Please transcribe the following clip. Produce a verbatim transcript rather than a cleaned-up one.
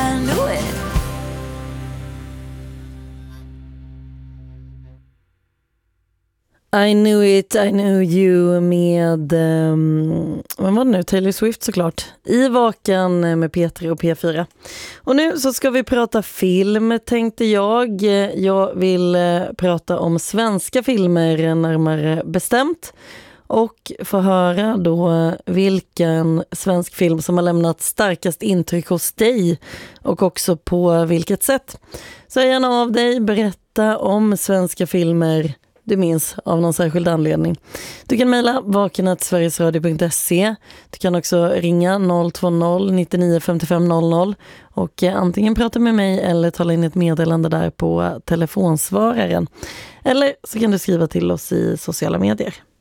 I knew it. I knew it, I knew you med, um, vad var det nu? Taylor Swift såklart. I Vaken med P tre och P fyra. Och nu så ska vi prata film, tänkte jag. Jag vill uh, prata om svenska filmer närmare bestämt. Och få höra då vilken svensk film som har lämnat starkast intryck hos dig. Och också på vilket sätt. Så gärna av dig, berätta om svenska filmer du minns av någon särskild anledning. Du kan mejla vaken at sverigesradio punkt se. Du kan också ringa noll två noll nittionio femtiofem noll noll och eh, antingen prata med mig eller tala in ett meddelande där på telefonsvararen. Eller så kan du skriva till oss i sociala medier.